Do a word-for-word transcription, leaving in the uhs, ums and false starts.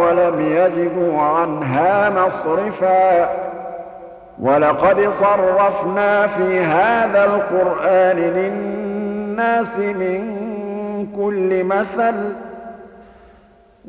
ولم يجدوا عنها مصرفا ولقد صرفنا في هذا القرآن للناس من كل مثل